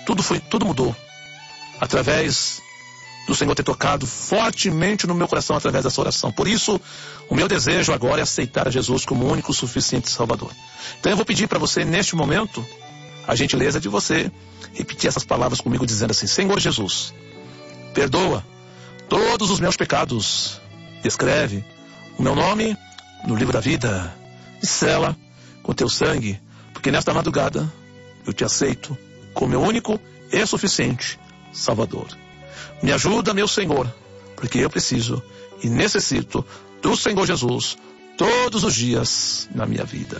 tudo mudou através do Senhor ter tocado fortemente no meu coração através dessa oração. Por isso, o meu desejo agora é aceitar a Jesus como o único suficiente Salvador. Então eu vou pedir para você, neste momento, a gentileza de você repetir essas palavras comigo, dizendo assim: Senhor Jesus, perdoa todos os meus pecados, escreve o meu nome no livro da vida e sela com teu sangue, porque nesta madrugada eu te aceito como meu único e suficiente Salvador. Me ajuda, meu Senhor, porque eu preciso e necessito do Senhor Jesus todos os dias na minha vida.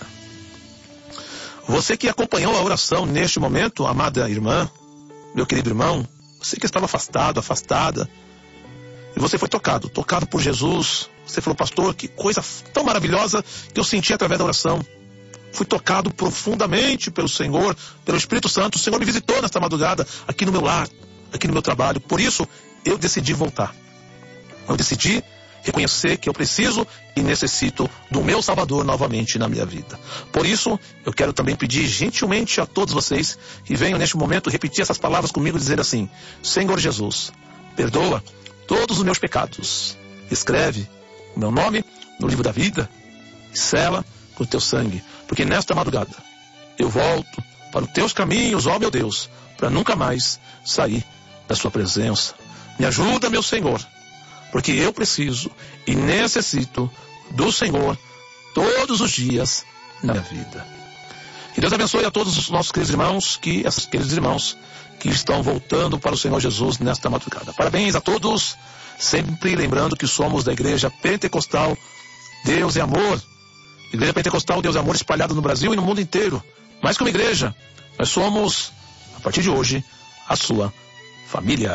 Você que acompanhou a oração neste momento, amada irmã, meu querido irmão, você que estava afastado, afastada, e você foi tocado por Jesus. Você falou: pastor, que coisa tão maravilhosa que eu senti através da oração. Fui tocado profundamente pelo Senhor, pelo Espírito Santo. O Senhor me visitou nesta madrugada, aqui no meu lar, aqui no meu trabalho. Por isso, eu decidi voltar. Eu decidi reconhecer que eu preciso e necessito do meu Salvador novamente na minha vida. Por isso, eu quero também pedir gentilmente a todos vocês que venham neste momento repetir essas palavras comigo, dizer assim: Senhor Jesus, perdoa todos os meus pecados. Escreve o meu nome no livro da vida e sela com o teu sangue. Porque nesta madrugada eu volto para os teus caminhos, ó meu Deus, para nunca mais sair da sua presença. Me ajuda, meu Senhor, porque eu preciso e necessito do Senhor todos os dias na minha vida. Que Deus abençoe a todos os nossos queridos irmãos que estão voltando para o Senhor Jesus nesta madrugada. Parabéns a todos, sempre lembrando que somos da Igreja Pentecostal Deus é Amor. Igreja Pentecostal Deus é Amor, espalhada no Brasil e no mundo inteiro. Mais que uma igreja, nós somos, a partir de hoje, a sua família.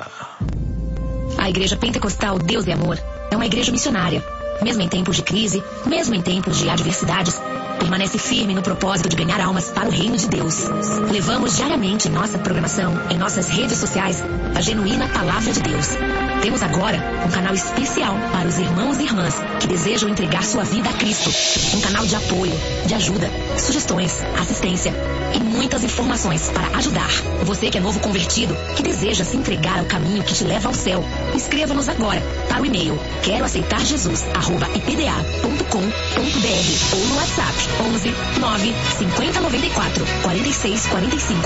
A Igreja Pentecostal Deus é Amor é uma igreja missionária. Mesmo em tempos de crise, mesmo em tempos de adversidades, permanece firme no propósito de ganhar almas para o reino de Deus. Levamos diariamente em nossa programação, em nossas redes sociais, a genuína palavra de Deus. Temos agora um canal especial para os irmãos e irmãs que desejam entregar sua vida a Cristo. Um canal de apoio, de ajuda, sugestões, assistência e muitas informações para ajudar. Você que é novo convertido, que deseja se entregar ao caminho que te leva ao céu, inscreva-nos agora para o e-mail queroaceitarjesus@ipda.com.br ou no WhatsApp 11 9 50 94 46 45.